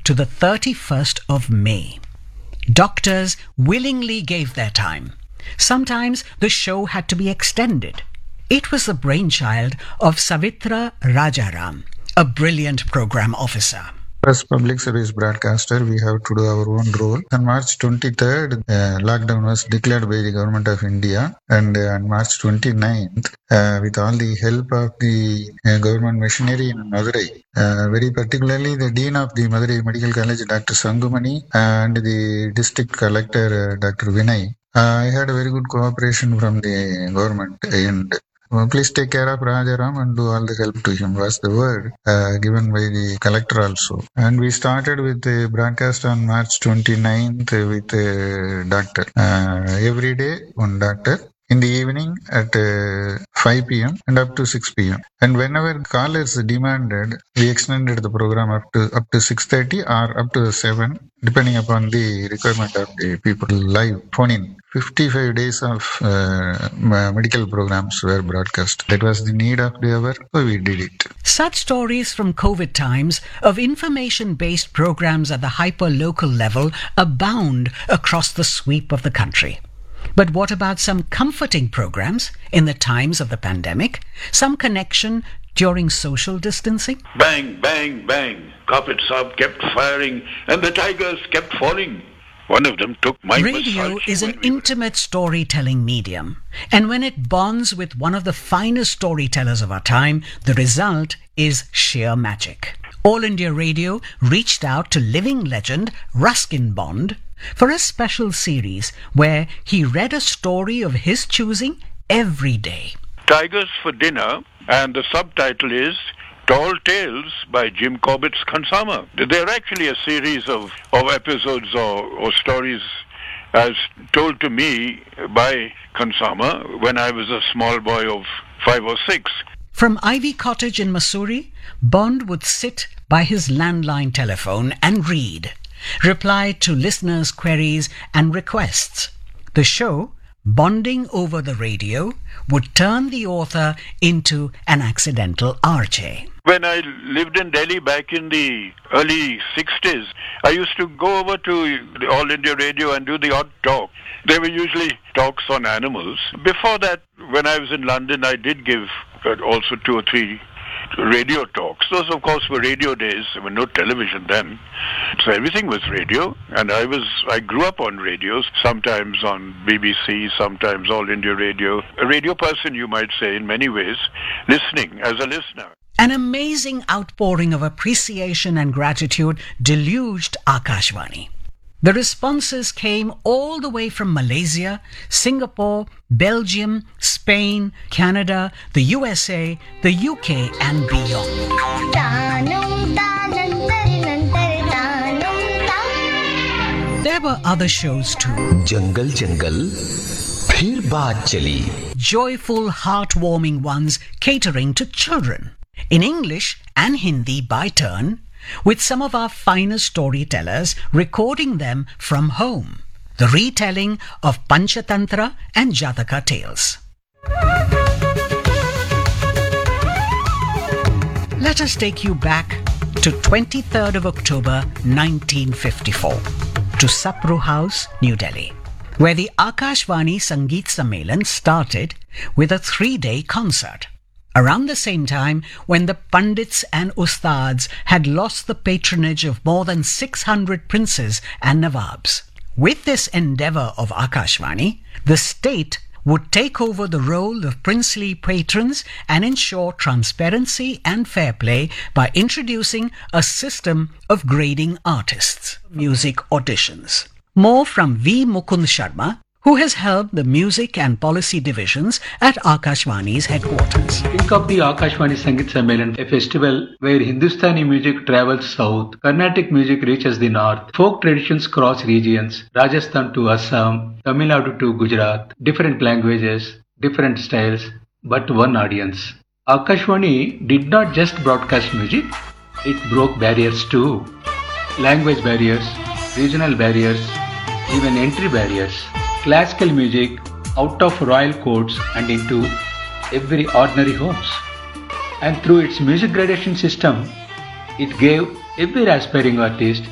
to the 31st of May. Doctors willingly gave their time. Sometimes the show had to be extended. It was the brainchild of Savitra Rajaram, a brilliant program officer. As public service broadcaster, we have to do our own role. On March 23rd, lockdown was declared by the Government of India, and on March 29th, with all the help of the government machinery in Madurai, very particularly the Dean of the Madurai Medical College, Dr. Sangumani, and the District Collector, Dr. Vinay, I had a very good cooperation from the government, and please take care of Rajaram and do all the help to him was the word given by the collector also. And we started with the broadcast on March 29th with a doctor. Every day, one doctor. In the evening at 5 p.m. and up to 6 p.m. And whenever callers demanded, we extended the program up to 6:30 or up to 7, depending upon the requirement of the people live phone-in. 55 days of medical programs were broadcast. That was the need of the hour, so we did it. Such stories from COVID times of information-based programs at the hyper-local level abound across the sweep of the country. But what about some comforting programs in the times of the pandemic? Some connection during social distancing? Bang, bang, bang. Carpet Saab kept firing and the tigers kept falling. One of them took my Radio is an intimate storytelling medium. And when it bonds with one of the finest storytellers of our time, the result is sheer magic. All India Radio reached out to living legend Ruskin Bond for a special series where he read a story of his choosing every day. Tigers for Dinner, and the subtitle is Tall Tales by Jim Corbett's Khansama. They're actually a series of episodes or stories as told to me by Khansama when I was a small boy of 5 or 6. From Ivy Cottage in Mussoorie, Bond would sit by his landline telephone and read, reply to listeners' queries and requests. The show, Bonding Over the Radio, would turn the author into an accidental RJ. When I lived in Delhi back in the early 60s, I used to go over to the All India Radio and do the odd talk. They were usually talks on animals. Before that, when I was in London, I did give also 2 or 3 radio talks. Those, of course, were radio days. There were no television then. So everything was radio. And I grew up on radios, sometimes on BBC, sometimes All India Radio. A radio person, you might say, in many ways, listening as a listener. An amazing outpouring of appreciation and gratitude deluged Akashvani. The responses came all the way from Malaysia, Singapore, Belgium, Spain, Canada, the USA, the UK and beyond. There were other shows too. Jungle Jungle, phir baat chali. Joyful, heartwarming ones catering to children. In English and Hindi by turn, with some of our finest storytellers recording them from home. The retelling of Panchatantra and Jataka tales. Let us take you back to 23rd of October 1954 to Sapru House, New Delhi, where the Akashvani Sangeet Sammelan started with a 3-day concert. Around the same time when the Pandits and Ustads had lost the patronage of more than 600 princes and Nawabs. With this endeavour of Akashvani, the state would take over the role of princely patrons and ensure transparency and fair play by introducing a system of grading artists. Music auditions. More from V. Mukund Sharma, who has held the music and policy divisions at Akashvani's headquarters. Think of the Akashvani Sangeet Sammelan, a festival where Hindustani music travels south, Carnatic music reaches the north, folk traditions cross regions, Rajasthan to Assam, Tamil Nadu to Gujarat, different languages, different styles, but one audience. Akashvani did not just broadcast music, it broke barriers too. Language barriers, regional barriers, even entry barriers. Classical music out of royal courts and into every ordinary homes. And through its music gradation system, it gave every aspiring artist